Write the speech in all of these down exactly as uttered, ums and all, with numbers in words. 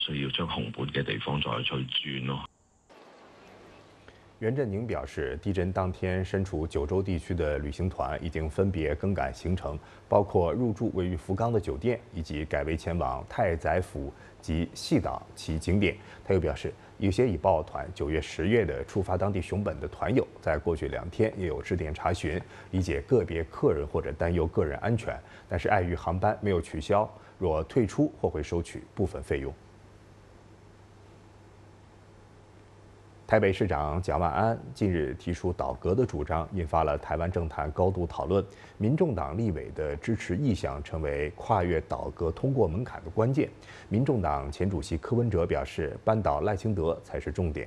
需要將紅本嘅地方再去轉咯。 袁振宁表示，地震当天身处九州地区的旅行团已经分别更改行程，包括入住位于福冈的酒店，以及改为前往太宰府及细岛其景点。他又表示，有些已报团九月、十月的出发当地熊本的团友，在过去两天也有致电查询，理解个别客人或者担忧个人安全，但是碍于航班没有取消，若退出或会收取部分费用。台北市长蒋万安近日提出倒阁的主张，引发了台湾政坛高度讨论。民众党立委的支持意向成为跨越倒阁通过门槛的关键。民众党前主席柯文哲表示，扳倒赖清德才是重点。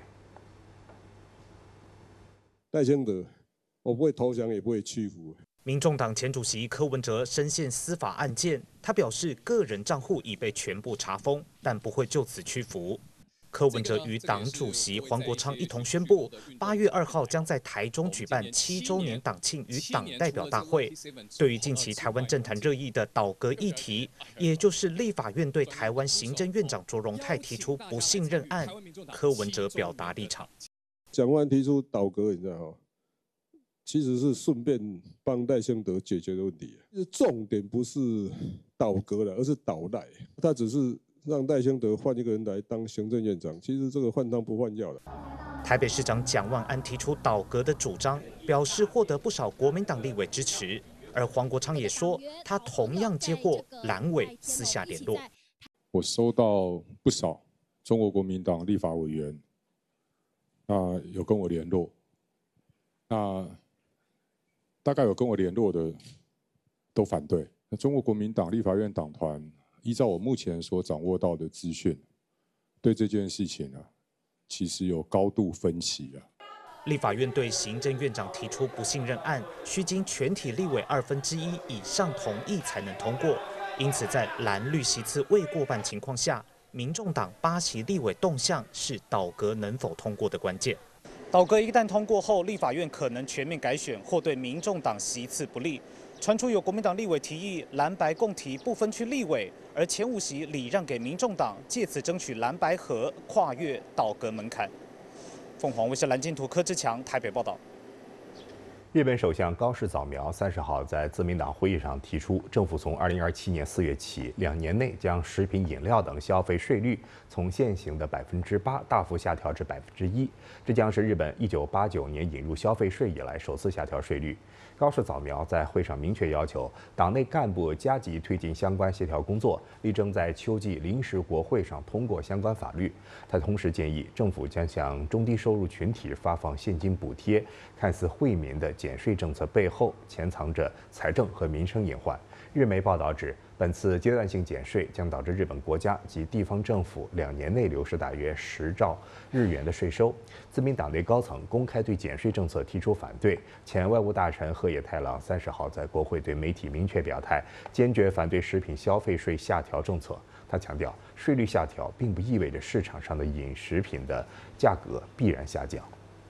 赖清德，我不会投降，也不会屈服。 民众党前主席柯文哲深陷司法案件，他表示，个人账户已被全部查封，但不会就此屈服。柯文哲与党主席黄国昌一同宣布，八月二号将在台中举办七周年党庆与党代表大会。对于近期台湾政坛热议的倒阁议题，也就是立法院对台湾行政院长卓荣泰提出不信任案，柯文哲表达立场。 蒋万安提出倒阁，你知道吗？其实是顺便帮赖清德解决的问题。重点不是倒阁了，而是倒赖。他只是让赖清德换一个人来当行政院长，其实这个换汤不换药的。 台北市长蒋万安提出倒阁的主张，表示获得不少国民党立委支持。而黄国昌也说，他同样接获蓝委私下联络。 我收到不少中国国民党立法委员，那有跟我联络，那大概有跟我联络的都反对。那中国国民党立法院党团，依照我目前所掌握到的资讯，对这件事情啊，其实有高度分歧啊。 立法院对行政院长提出不信任案，需经全体立委二分之一以上同意才能通过。因此，在蓝绿席次未过半情况下，民众党八席立委动向是倒阁能否通过的关键。倒阁一旦通过后，立法院可能全面改选，或对民众党席次不利。传出有国民党立委提议蓝白共提不分区立委，而前五席礼让给民众党，借此争取蓝白合，跨越倒阁门槛。凤凰卫视蓝金图柯志强台北报道。 日本首相高市早苗三十号在自民党会议上提出，政府从二零二七年四月起，两年内将食品饮料等消费税率从现行的百分之八大幅下调至百分之一，这将是日本一九八九年引入消费税以来首次下调税率。高市早苗在会上明确要求，党内干部加急推进相关协调工作，力争在秋季临时国会上通过相关法律。他同时建议，政府将向中低收入群体发放现金补贴，看似惠民的减税政策背后潜藏着财政和民生隐患。日媒报道指，本次阶段性减税将导致日本国家及地方政府两年内流失大约十兆日元的税收。自民党内高层公开对减税政策提出反对。前外务大臣河野太郎三十号在国会对媒体明确表态，坚决反对食品消费税下调政策。他强调，税率下调并不意味着市场上的饮食品的价格必然下降。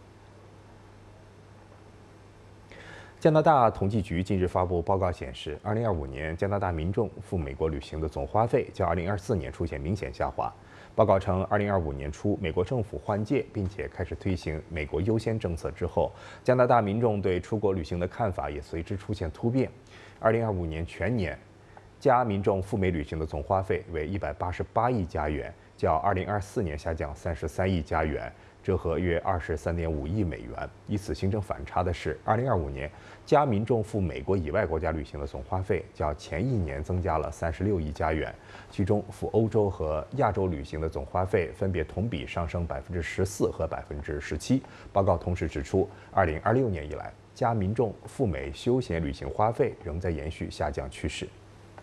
加拿大统计局近日发布报告显示，二零二五年加拿大民众赴美国旅行的总花费较二零二四年出现明显下滑。报告称，二零二五年初，美国政府换届，并且开始推行美国优先政策之后，加拿大民众对出国旅行的看法也随之出现突变。二零二五年全年，加民众赴美旅行的总花费为一百八十八亿加元，较二零二四年下降三十三亿加元。折合约二十三点五亿美元。与此形成反差的是，二零二五年加民众赴美国以外国家旅行的总花费较前一年增加了三十六亿加元，其中赴欧洲和亚洲旅行的总花费分别同比上升百分之十四和百分之十七。报告同时指出，二零二六年以来，加民众赴美休闲旅行花费仍在延续下降趋势。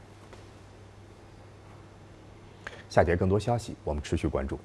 下节更多消息，我们持续关注。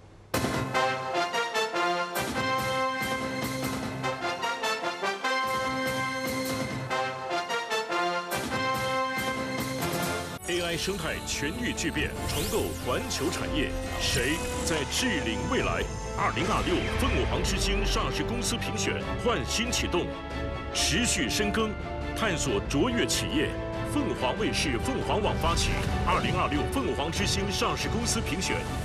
A I 生态全域巨变，重构环球产业，谁在智领未来？二零二六凤凰之星上市公司评选焕新启动，持续深耕，探索卓越企业。凤凰卫视、凤凰网发起二零二六凤凰之星上市公司评选，